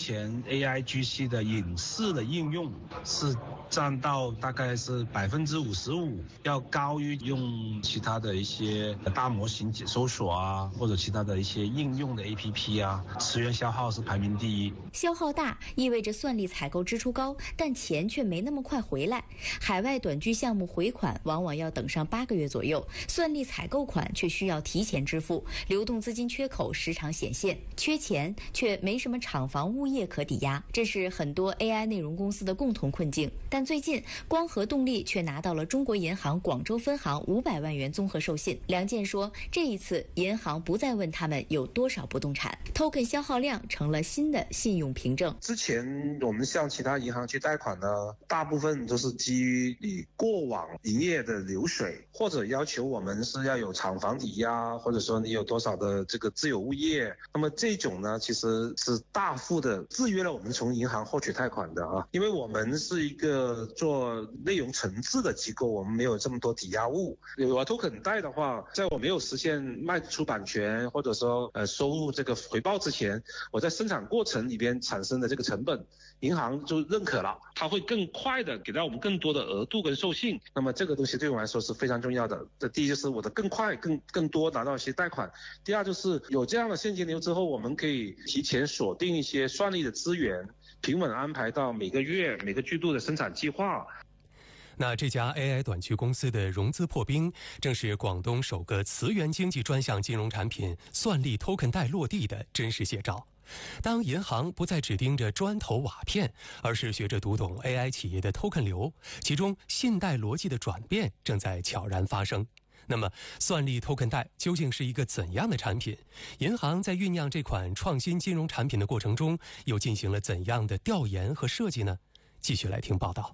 前 AIGC 的影视的应用是占到大概是55%，要高于用其他的一些大模型搜索啊，或者其他的一些应用的 APP 啊，磁源消耗是排名第一。 消耗大意味着算力采购支出高，但钱却没那么快回来。海外短剧项目回款往往要等上8个月左右，算力采购款却需要提前支付，流动资金缺口时常显现，缺钱却没什么厂房物业可抵押，这是很多 AI 内容公司的共同困境。但最近光合动力却拿到了中国银行广州分行500万元综合授信。梁健说，这一次银行不再问他们有多少不动产， token 消耗量成了新的信用凭证。 之前我们向其他银行去贷款呢，大部分都是基于你过往营业的流水，或者要求我们是要有厂房抵押，或者说你有多少的这个自有物业。那么这种呢，其实是大幅的制约了我们从银行获取贷款的啊，因为我们是一个做内容层次的机构，我们没有这么多抵押物。有 token 贷的话，在我没有实现卖出版权或者说收入这个回报之前，我在生产过程里边产生的这个成本，银行就认可了，它会更快的给到我们更多的额度跟授信。那么这个东西对我来说是非常重要的。这第一就是我的更快更多拿到一些贷款，第二就是有这样的现金流之后，我们可以提前锁定一些算力的资源，平稳安排到每个月每个季度的生产计划。 那这家 AI 短剧公司的融资破冰，正是广东首个磁源经济专项金融产品算力 token 贷落地的真实写照。当银行不再只盯着砖头瓦片，而是学着读懂 AI 企业的 token 流，其中信贷逻辑的转变正在悄然发生。那么算力 token 贷究竟是一个怎样的产品？银行在酝酿这款创新金融产品的过程中，又进行了怎样的调研和设计呢？继续来听报道。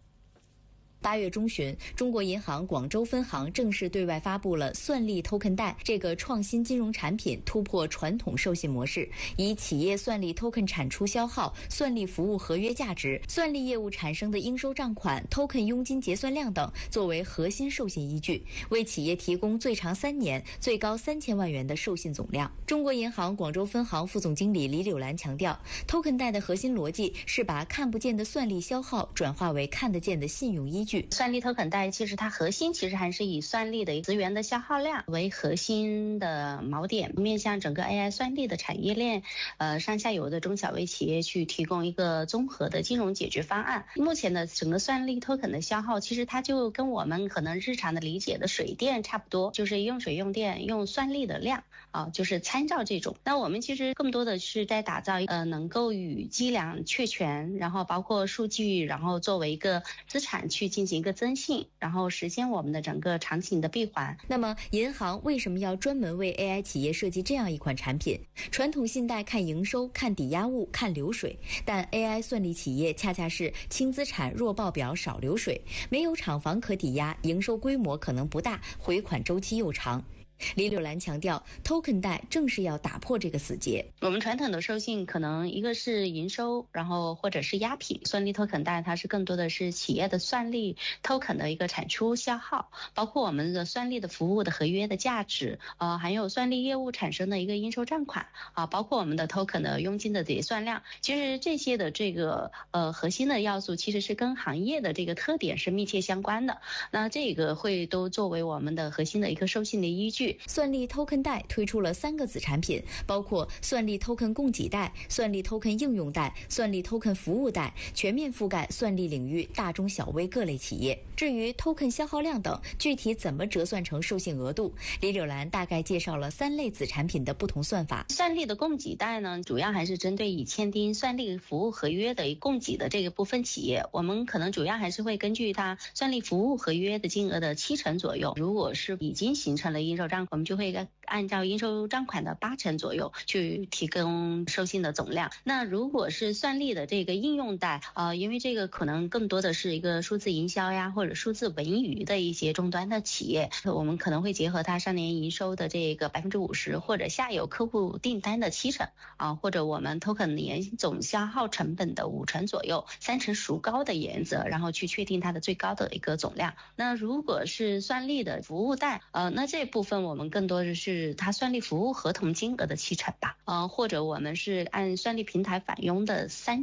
8月中旬，中国银行广州分行正式对外发布了算力 token 贷这个创新金融产品，突破传统授信模式，以企业算力 token 产出消耗、算力服务合约价值、算力业务产生的应收账款、token 佣金结算量等作为核心授信依据，为企业提供最长3年、最高3000万元的授信总量。中国银行广州分行副总经理李柳兰强调， token 贷的核心逻辑是把看不见的算力消耗转化为看得见的信用依据。 算力 token 贷其实它核心其实还是以算力的资源的消耗量为核心的锚点，面向整个 AI 算力的产业链，上下游的中小微企业去提供一个综合的金融解决方案。目前的整个算力 token 的消耗，其实它就跟我们可能日常的理解的水电差不多，就是用水用电用算力的量啊，就是参照这种。那我们其实更多的是在打造能够与计量确权，然后包括数据，然后作为一个资产去进行一个增信，然后实现我们的整个场景的闭环。 那么银行为什么要专门为 AI 企业设计这样一款产品？传统信贷看营收、看抵押物、看流水，但 AI 算力企业恰恰是轻资产、弱报表、少流水，没有厂房可抵押，营收规模可能不大，回款周期又长。李柳兰强调 token 贷正是要打破这个死结。 我们传统的授信可能一个是营收，然后或者是押品，算力 token 贷它是更多的是企业的算力 token 的一个产出消耗，包括我们的算力的服务的合约的价值，还有算力业务产生的一个应收账款啊，包括我们的 token 的佣金的结算量。其实这些的这个核心的要素其实是跟行业的这个特点是密切相关的，那这个会都作为我们的核心的一个授信的依据。 算力 token 贷推出了3个子产品，包括算力 token 供给贷、算力 token 应用贷、算力 token 服务贷，全面覆盖算力领域大中小微各类企业。至于 token 消耗量等具体怎么折算成授信额度，李柳兰大概介绍了3类子产品的不同算法。 算力的供给贷呢，主要还是针对已签订算力服务合约的供给的这个部分企业，我们可能主要还是会根据它算力服务合约的金额的70%左右，如果是已经形成了应收账，我们就会按照应收账款的80%左右去提供授信的总量。那如果是算力的这个应用贷，因为这个可能更多的是一个数字营销呀，或者数字文娱的一些终端的企业，我们可能会结合它上年营收的这个50%，或者下游客户订单的70%或者我们 token 年总消耗成本的50%左右，3成孰高的原则，然后去确定它的最高的一个总量。那如果是算力的服务贷，那这部分我们更多的是它算力服务合同金额的70%吧，或者我们是按算力平台返佣的3